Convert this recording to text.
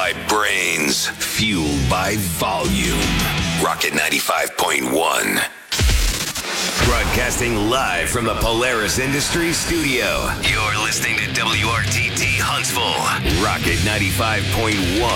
by brains, fueled by volume. Rocket 95.1. Broadcasting live from the Polaris Industries studio. You're listening to WRTT Huntsville. Rocket 95.1.